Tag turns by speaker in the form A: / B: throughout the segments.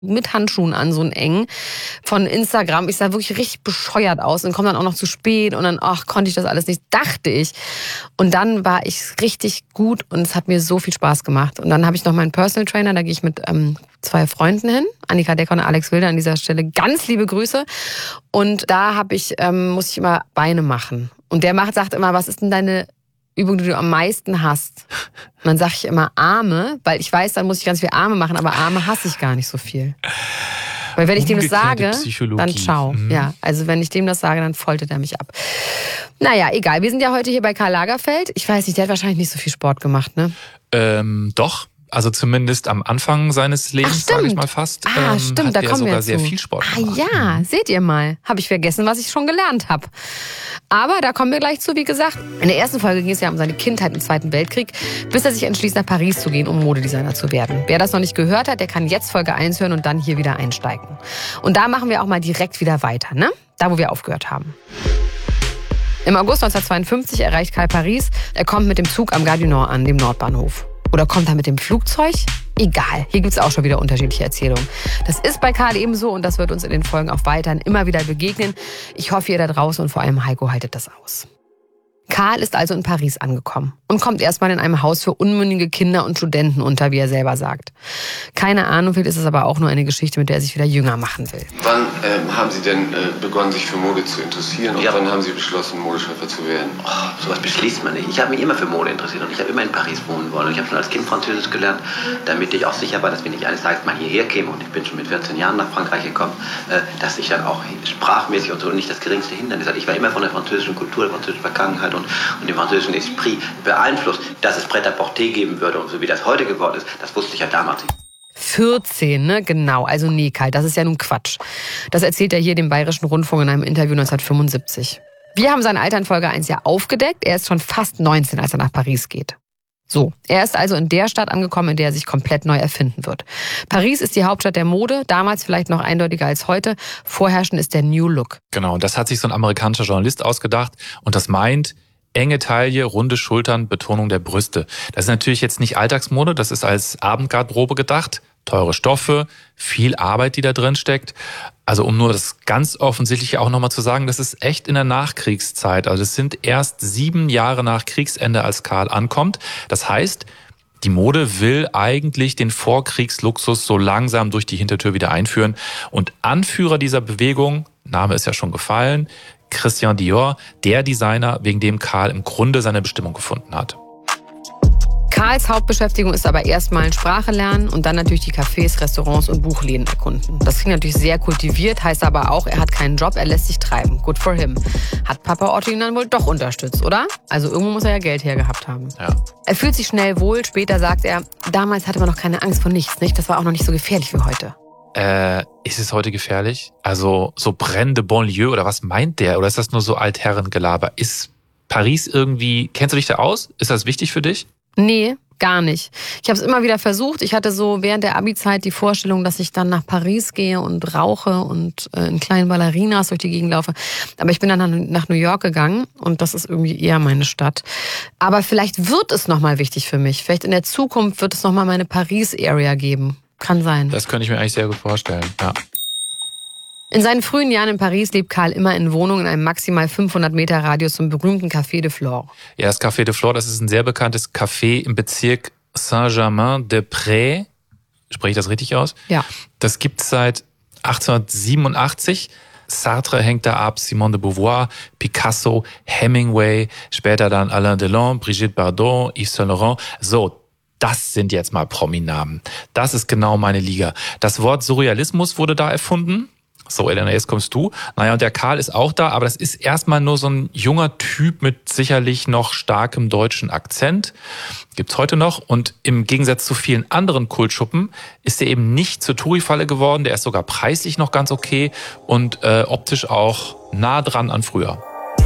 A: mit Handschuhen an, so ein eng, von Instagram. Ich sah wirklich richtig bescheuert aus und komme dann auch noch zu spät und dann, konnte ich das alles nicht, dachte ich. Und dann war ich richtig gut und es hat mir so viel Spaß gemacht. Und dann habe ich noch meinen Personal Trainer, da gehe ich mit 2 Freunden hin, Annika Decker und Alex Wilder, an dieser Stelle ganz liebe Grüße. Und da muss ich immer Beine machen. Und der sagt immer, was ist denn deine Übung, die du am meisten hast? Und dann sage ich immer Arme, weil ich weiß, dann muss ich ganz viel Arme machen, aber Arme hasse ich gar nicht so viel. Weil wenn ich dem das sage, dann ciao. Ja, also wenn ich dem das sage, dann foltert er mich ab. Naja, egal. Wir sind ja heute hier bei Karl Lagerfeld. Ich weiß nicht, der hat wahrscheinlich nicht so viel Sport gemacht, ne?
B: Doch. Also zumindest am Anfang seines Lebens, sage ich mal fast,
A: stimmt,
B: hat er sogar sehr viel Sport gemacht.
A: Ja, seht ihr mal. Habe ich vergessen, was ich schon gelernt habe. Aber da kommen wir gleich zu, wie gesagt. In der ersten Folge ging es ja um seine Kindheit im Zweiten Weltkrieg, bis er sich entschließt, nach Paris zu gehen, um Modedesigner zu werden. Wer das noch nicht gehört hat, der kann jetzt Folge 1 hören und dann hier wieder einsteigen. Und da machen wir auch mal direkt wieder weiter, ne? Da, wo wir aufgehört haben. Im August 1952 erreicht Karl Paris. Er kommt mit dem Zug am Gare du Nord an, dem Nordbahnhof. Oder kommt er mit dem Flugzeug? Egal, hier gibt's auch schon wieder unterschiedliche Erzählungen. Das ist bei Karl ebenso und das wird uns in den Folgen auch weiterhin immer wieder begegnen. Ich hoffe, ihr da draußen und vor allem Heiko haltet das aus. Karl ist also in Paris angekommen und kommt erstmal in einem Haus für unmündige Kinder und Studenten unter, wie er selber sagt. Keine Ahnung, vielleicht ist es aber auch nur eine Geschichte, mit der er sich wieder jünger machen will.
C: Wann haben Sie denn begonnen, sich für Mode zu interessieren und wann haben Sie beschlossen, Modeschöpfer zu werden?
D: Sowas beschließt man nicht. Ich habe mich immer für Mode interessiert und ich habe immer in Paris wohnen wollen. Und ich habe schon als Kind Französisch gelernt, damit ich auch sicher war, dass wenn ich eines Tages mal hierher käme, und ich bin schon mit 14 Jahren nach Frankreich gekommen, dass ich dann auch sprachmäßig und so nicht das geringste Hindernis hatte. Ich war immer von der französischen Kultur, der französischen Vergangenheit und dem französischen Esprit beeinflusst, dass es Prêt-à-porter geben würde und so wie das heute geworden ist, das wusste ich ja damals nicht.
A: 14, ne? Genau. Also nee, Karl, das ist ja nun Quatsch. Das erzählt er hier dem Bayerischen Rundfunk in einem Interview 1975. Wir haben sein Alter in Folge 1 ja aufgedeckt. Er ist schon fast 19, als er nach Paris geht. So, er ist also in der Stadt angekommen, in der er sich komplett neu erfinden wird. Paris ist die Hauptstadt der Mode, damals vielleicht noch eindeutiger als heute. Vorherrschend ist der New Look.
B: Genau, und das hat sich so ein amerikanischer Journalist ausgedacht und das meint enge Taille, runde Schultern, Betonung der Brüste. Das ist natürlich jetzt nicht Alltagsmode, das ist als Abendgarderobe gedacht. Teure Stoffe, viel Arbeit, die da drin steckt. Also um nur das ganz Offensichtliche auch nochmal zu sagen, das ist echt in der Nachkriegszeit. Also es sind erst 7 Jahre nach Kriegsende, als Karl ankommt. Das heißt, die Mode will eigentlich den Vorkriegsluxus so langsam durch die Hintertür wieder einführen. Und Anführer dieser Bewegung, Name ist ja schon gefallen, Christian Dior, der Designer, wegen dem Karl im Grunde seine Bestimmung gefunden hat.
A: Karls Hauptbeschäftigung ist aber erstmal Sprache lernen und dann natürlich die Cafés, Restaurants und Buchläden erkunden. Das klingt natürlich sehr kultiviert, heißt aber auch, er hat keinen Job, er lässt sich treiben. Good for him. Hat Papa Otto ihn dann wohl doch unterstützt, oder? Also irgendwo muss er ja Geld hergehabt haben.
B: Ja.
A: Er fühlt sich schnell wohl, später sagt er, damals hatte man noch keine Angst vor nichts, nicht? Das war auch noch nicht so gefährlich wie heute.
B: Ist es heute gefährlich? Also so brennende Banlieue oder was meint der? Oder ist das nur so Altherrengelaber? Ist Paris irgendwie, kennst du dich da aus? Ist das wichtig für dich?
A: Nee, gar nicht. Ich habe es immer wieder versucht. Ich hatte so während der Abi-Zeit die Vorstellung, dass ich dann nach Paris gehe und rauche und in kleinen Ballerinas durch die Gegend laufe. Aber ich bin dann nach New York gegangen und das ist irgendwie eher meine Stadt. Aber vielleicht wird es nochmal wichtig für mich. Vielleicht in der Zukunft wird es nochmal meine Paris-Area geben. Kann sein.
B: Das könnte ich mir eigentlich sehr gut vorstellen, ja.
A: In seinen frühen Jahren in Paris lebt Karl immer in Wohnungen in einem maximal 500 Meter Radius zum berühmten Café de Flore.
B: Ja, das Café de Flore, das ist ein sehr bekanntes Café im Bezirk Saint-Germain-des-Prés. Spreche ich das richtig aus?
A: Ja.
B: Das gibt's seit 1887. Sartre hängt da ab, Simone de Beauvoir, Picasso, Hemingway, später dann Alain Delon, Brigitte Bardot, Yves Saint Laurent. So, das sind jetzt mal Prominamen. Das ist genau meine Liga. Das Wort Surrealismus wurde da erfunden. So, Elena, jetzt kommst du. Naja, und der Karl ist auch da, aber das ist erstmal nur so ein junger Typ mit sicherlich noch starkem deutschen Akzent. Gibt's heute noch. Und im Gegensatz zu vielen anderen Kultschuppen ist er eben nicht zur Touri-Falle geworden. Der ist sogar preislich noch ganz okay und optisch auch nah dran an früher.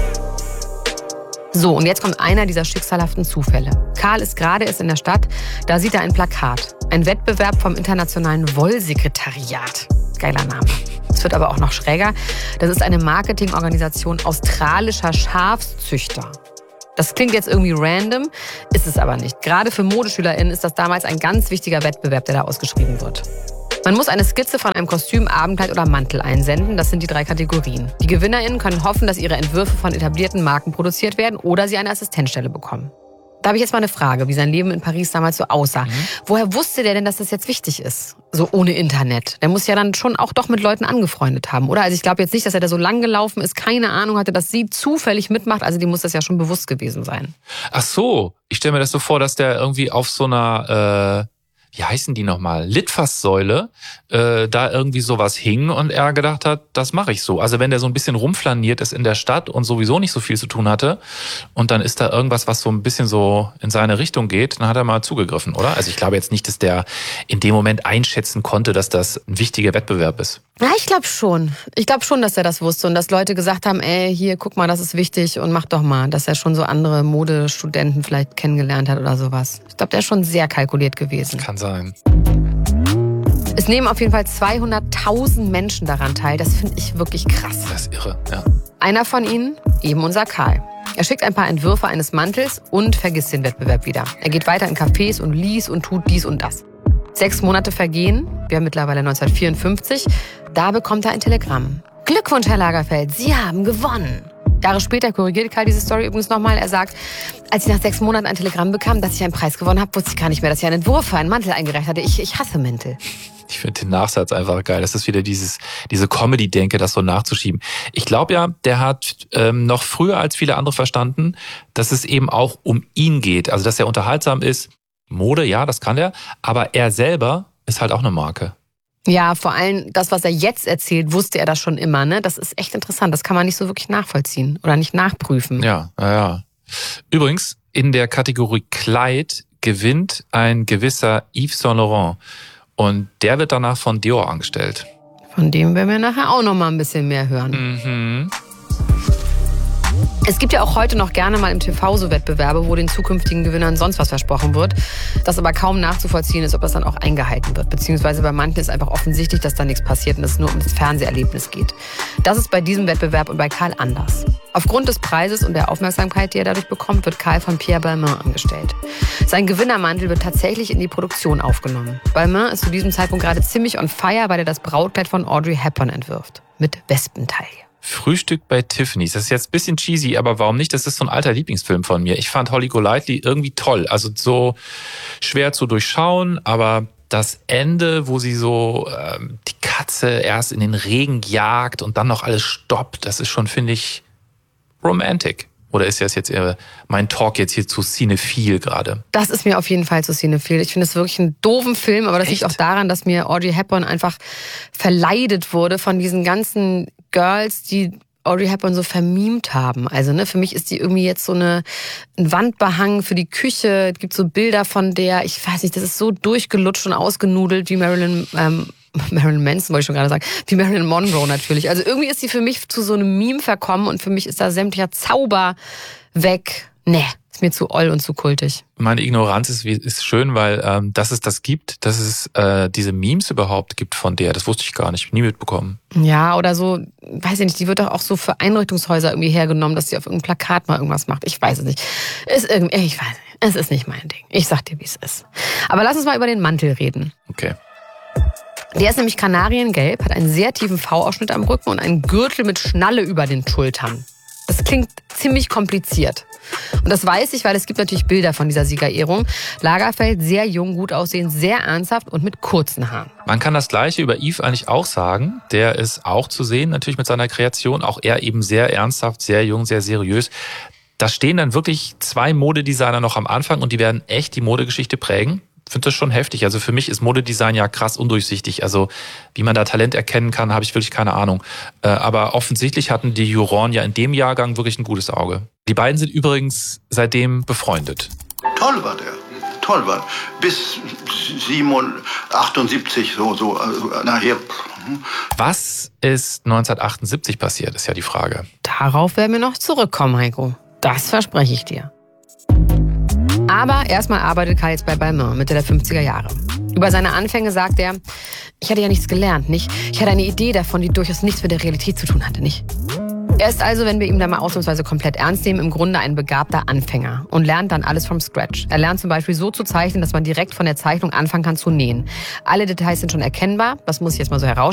A: So, und jetzt kommt einer dieser schicksalhaften Zufälle. Karl ist gerade erst in der Stadt, da sieht er ein Plakat. Ein Wettbewerb vom Internationalen Wollsekretariat. Geiler Name. Es wird aber auch noch schräger. Das ist eine Marketingorganisation australischer Schafszüchter. Das klingt jetzt irgendwie random, ist es aber nicht. Gerade für ModeschülerInnen ist das damals ein ganz wichtiger Wettbewerb, der da ausgeschrieben wird. Man muss eine Skizze von einem Kostüm, Abendkleid oder Mantel einsenden. Das sind die 3 Kategorien. Die GewinnerInnen können hoffen, dass ihre Entwürfe von etablierten Marken produziert werden oder sie eine Assistenzstelle bekommen. Da habe ich jetzt mal eine Frage, wie sein Leben in Paris damals so aussah. Woher wusste der denn, dass das jetzt wichtig ist? So ohne Internet. Der muss ja dann schon auch doch mit Leuten angefreundet haben, oder? Also ich glaube jetzt nicht, dass er da so lang gelaufen ist, keine Ahnung hatte, dass sie zufällig mitmacht. Also die muss das ja schon bewusst gewesen sein.
B: Ach so, ich stelle mir das so vor, dass der irgendwie auf so einer, wie heißen die nochmal, Litfaßsäule, da irgendwie sowas hing und er gedacht hat, das mache ich so. Also wenn der so ein bisschen rumflaniert ist in der Stadt und sowieso nicht so viel zu tun hatte und dann ist da irgendwas, was so ein bisschen so in seine Richtung geht, dann hat er mal zugegriffen, oder? Also ich glaube jetzt nicht, dass der in dem Moment einschätzen konnte, dass das ein wichtiger Wettbewerb ist.
A: Ja, ich glaube schon. Ich glaube schon, dass er das wusste und dass Leute gesagt haben, hier, guck mal, das ist wichtig und mach doch mal. Dass er schon so andere Modestudenten vielleicht kennengelernt hat oder sowas. Ich glaube, der ist schon sehr kalkuliert gewesen.
B: Kann sein.
A: Es nehmen auf jeden Fall 200.000 Menschen daran teil. Das finde ich wirklich krass.
B: Das ist irre, ja.
A: Einer von ihnen, eben unser Karl. Er schickt ein paar Entwürfe eines Mantels und vergisst den Wettbewerb wieder. Er geht weiter in Cafés und liest und tut dies und das. 6 Monate vergehen, wir haben mittlerweile 1954, da bekommt er ein Telegramm. Glückwunsch, Herr Lagerfeld, Sie haben gewonnen. Jahre später korrigiert Karl diese Story übrigens nochmal. Er sagt, als ich nach 6 Monaten ein Telegramm bekam, dass ich einen Preis gewonnen habe, wusste ich gar nicht mehr, dass ich einen Entwurf für einen Mantel eingereicht hatte. Ich hasse Mäntel.
B: Ich finde den Nachsatz einfach geil. Das ist wieder diese Comedy-Denke, das so nachzuschieben. Ich glaube ja, der hat noch früher als viele andere verstanden, dass es eben auch um ihn geht. Also dass er unterhaltsam ist. Mode, ja, das kann er. Aber er selber ist halt auch eine Marke.
A: Ja, vor allem das, was er jetzt erzählt, wusste er das schon immer. Ne? Das ist echt interessant. Das kann man nicht so wirklich nachvollziehen oder nicht nachprüfen.
B: Ja. Übrigens, in der Kategorie Kleid gewinnt ein gewisser Yves Saint Laurent. Und der wird danach von Dior angestellt.
A: Von dem werden wir nachher auch noch mal ein bisschen mehr hören.
B: Mhm.
A: Es gibt ja auch heute noch gerne mal im TV so Wettbewerbe, wo den zukünftigen Gewinnern sonst was versprochen wird, das aber kaum nachzuvollziehen ist, ob das dann auch eingehalten wird. Beziehungsweise bei manchen ist einfach offensichtlich, dass da nichts passiert und es nur um das Fernseherlebnis geht. Das ist bei diesem Wettbewerb und bei Karl anders. Aufgrund des Preises und der Aufmerksamkeit, die er dadurch bekommt, wird Karl von Pierre Balmain angestellt. Sein Gewinnermantel wird tatsächlich in die Produktion aufgenommen. Balmain ist zu diesem Zeitpunkt gerade ziemlich on fire, weil er das Brautkleid von Audrey Hepburn entwirft. Mit Wespentaille.
B: Frühstück bei Tiffany's. Das ist jetzt ein bisschen cheesy, aber warum nicht? Das ist so ein alter Lieblingsfilm von mir. Ich fand Holly Golightly irgendwie toll. Also so schwer zu durchschauen, aber das Ende, wo sie so die Katze erst in den Regen jagt und dann noch alles stoppt, das ist schon, finde ich, romantic. Oder ist das jetzt eher mein Talk jetzt hier zu cinephil gerade?
A: Das ist mir auf jeden Fall zu cinephil. Ich finde es wirklich einen doofen Film, aber das liegt auch daran, dass mir Audrey Hepburn einfach verleidet wurde von diesen ganzen Girls, die Audrey Hepburn so vermimt haben. Also für mich ist die irgendwie jetzt so ein Wandbehang für die Küche. Es gibt so Bilder von der, ich weiß nicht, das ist so durchgelutscht und ausgenudelt wie Marilyn Manson, wollte ich schon gerade sagen, wie Marilyn Monroe natürlich. Also irgendwie ist sie für mich zu so einem Meme verkommen und für mich ist da sämtlicher Zauber weg. Nee, ist mir zu oll und zu kultig.
B: Meine Ignoranz ist schön, weil dass es das gibt, dass es diese Memes überhaupt gibt von der, das wusste ich gar nicht, nie mitbekommen.
A: Ja, oder so, weiß ich nicht, die wird doch auch so für Einrichtungshäuser irgendwie hergenommen, dass sie auf irgendeinem Plakat mal irgendwas macht. Ich weiß es nicht. Ich weiß nicht. Es ist nicht mein Ding. Ich sag dir, wie es ist. Aber lass uns mal über den Mantel reden.
B: Okay.
A: Der ist nämlich kanariengelb, hat einen sehr tiefen V-Ausschnitt am Rücken und einen Gürtel mit Schnalle über den Schultern. Das klingt ziemlich kompliziert. Und das weiß ich, weil es gibt natürlich Bilder von dieser Siegerehrung. Lagerfeld, sehr jung, gut aussehend, sehr ernsthaft und mit kurzen Haaren.
B: Man kann das Gleiche über Yves eigentlich auch sagen. Der ist auch zu sehen, natürlich mit seiner Kreation. Auch er eben sehr ernsthaft, sehr jung, sehr seriös. Da stehen dann wirklich 2 Modedesigner noch am Anfang und die werden echt die Modegeschichte prägen. Ich finde das schon heftig. Also für mich ist Modedesign ja krass undurchsichtig. Also wie man da Talent erkennen kann, habe ich wirklich keine Ahnung. Aber offensichtlich hatten die Juroren ja in dem Jahrgang wirklich ein gutes Auge. Die beiden sind übrigens seitdem befreundet.
E: Toll war der. Toll war. Bis 78, so nachher.
B: Was ist 1978 passiert, ist ja die Frage.
A: Darauf werden wir noch zurückkommen, Heiko. Das verspreche ich dir. Aber erstmal arbeitet Karl jetzt bei Balmain, Mitte der 50er Jahre. Über seine Anfänge sagt er, ich hatte ja nichts gelernt, nicht? Ich hatte eine Idee davon, die durchaus nichts mit der Realität zu tun hatte, nicht? Er ist also, wenn wir ihn da mal ausnahmsweise komplett ernst nehmen, im Grunde ein begabter Anfänger und lernt dann alles vom Scratch. Er lernt zum Beispiel so zu zeichnen, dass man direkt von der Zeichnung anfangen kann zu nähen. Alle Details sind schon erkennbar, das muss ich jetzt mal so